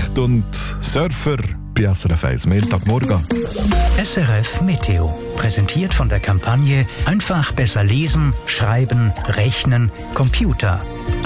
Nacht und Surfer bei SRF 1. Montagmorgen. SRF Meteo. Präsentiert von der Kampagne Einfach besser lesen, schreiben, rechnen, Computer.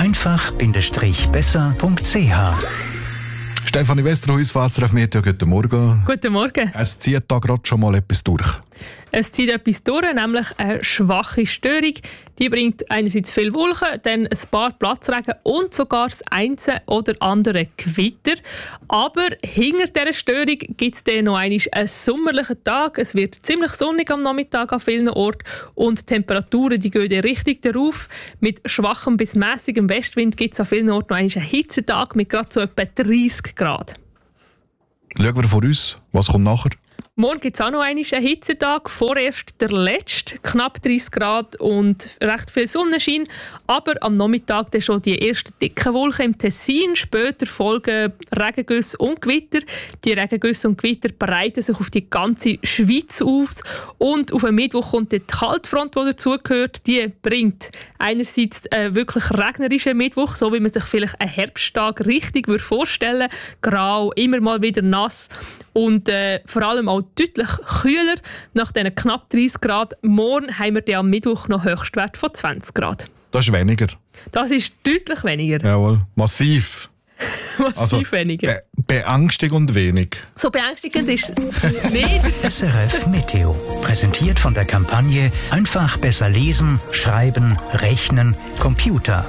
Einfach-besser.ch. Stefanie Westerhuis von SRF Meteo, guten Morgen. Guten Morgen. Es zieht da gerade schon mal etwas durch. Es zieht etwas durch, nämlich eine schwache Störung. Die bringt einerseits viel Wolken, dann ein paar Platzregen und sogar das eine oder andere Gewitter. Aber hinter dieser Störung gibt es dann noch einen sommerlichen Tag. Es wird ziemlich sonnig am Nachmittag an vielen Orten und die Temperaturen die gehen richtig darauf. Mit schwachem bis mäßigem Westwind gibt es an vielen Orten noch einen Hitzetag mit gerade so etwa 30 Grad. Schauen wir vor uns, was kommt nachher? Morgen gibt es auch noch einen Hitzetag, vorerst der letzte, knapp 30 Grad und recht viel Sonnenschein. Aber am Nachmittag dann schon die ersten dicken Wolken im Tessin. Später folgen Regengüsse und Gewitter. Die Regengüsse und Gewitter breiten sich auf die ganze Schweiz aus. Und auf den Mittwoch kommt die Kaltfront, die dazugehört. Die bringt einerseits wirklich regnerischen Mittwoch, so wie man sich vielleicht einen Herbsttag richtig vorstellen würde. Grau, immer mal wieder nass und vor allem auch deutlich kühler. Nach diesen knapp 30 Grad. Morgen haben wir dann am Mittwoch noch Höchstwert von 20 Grad. Das ist weniger. Das ist deutlich weniger. Jawohl, massiv. Massiv weniger. Beängstigend wenig. So beängstigend ist es nicht. SRF Meteo. Präsentiert von der Kampagne Einfach besser lesen, schreiben, rechnen, Computer.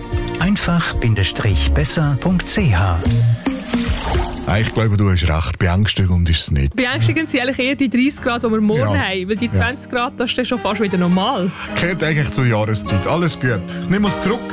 Einfach-besser.ch. Ich glaube, du hast recht. Beängstigend ist es nicht. Beängstigend sind eigentlich eher die 30 Grad, die wir morgen haben. Weil die 20 Grad, das ist dann schon fast wieder normal. Gehört eigentlich zur Jahreszeit. Alles gut. Ich nehme es zurück.